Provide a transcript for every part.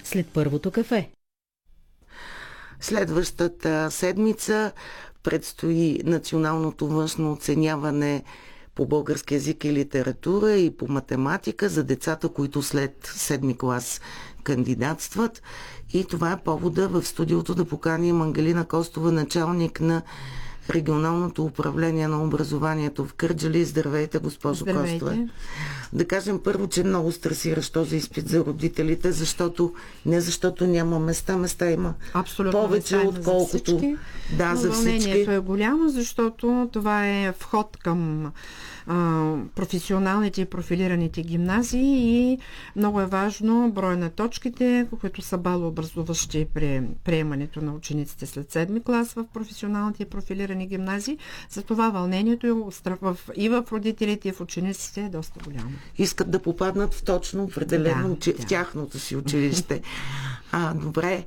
след първото кафе. Следващата седмица предстои националното външно оценяване по български език и литература и по математика за децата, които след седми клас кандидатстват. И това е повода в студиото да поканим Ангелина Костова, началник на регионалното управление на образованието в Кърджали. Здравейте, госпожо Костова. Да кажем първо, че е много стресиращ този изпит за родителите, защото няма места има абсолютно повече, отколкото за за всички. Вълнението е голямо, защото това е вход към професионалните и профилираните гимназии и много е важно броя на точките, които са балообразуващи при приемането на учениците след седми клас в професионалните и профилирани гимназии. Затова вълнението и в родителите, и в учениците е доста голямо. Искат да попаднат в точно определено в тяхното си училище. Добре.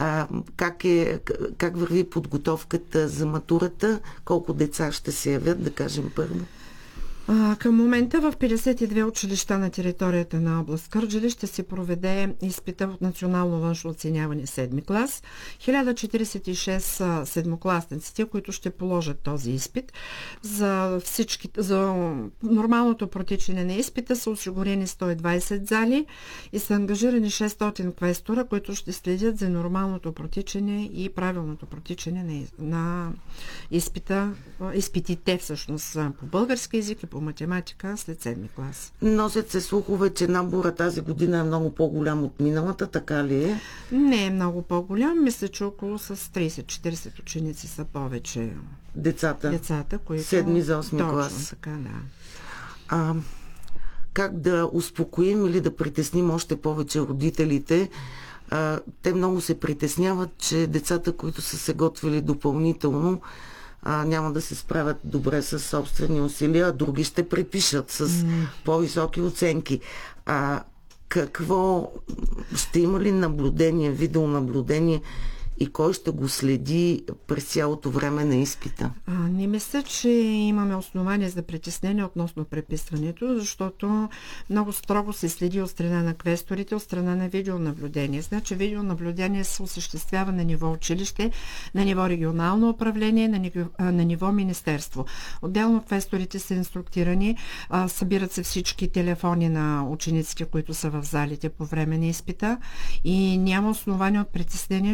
Как върви подготовката за матурата? Колко деца ще се явят, да кажем първо? Към момента в 52 училища на територията на област Кърджали ще се проведе изпита от национално външно оценяване седми клас. 1046 са седмокласниците, които ще положат този изпит. За нормалното протичане на изпита са осигурени 120 зали и са ангажирани 600 квестора, които ще следят за нормалното протичане и правилното протичане на изпитите всъщност по български език и по математика след седми клас. Носят се слухове, че набора тази година е много по-голям от миналата, така ли е? Не е много по-голям. Мисля, че около с 30-40 ученици са повече децата които... 7 за 8 клас. Така, да. Как да успокоим или да притесним още повече родителите? Те много се притесняват, че децата, които са се готвили допълнително, няма да се справят добре с собствени усилия, а други ще препишат с по-високи оценки. Какво ще има ли наблюдение, видеонаблюдение и кой ще го следи през цялото време на изпита? Не мисля, че имаме основания за притеснение относно преписването, защото много строго се следи от страна на квесторите, от страна на видеонаблюдение. Значи видеонаблюдение се осъществява на ниво училище, на ниво регионално управление, на ниво министерство. Отделно квесторите са инструктирани, събират се всички телефони на учениците, които са в залите по време на изпита и няма основания от притеснение,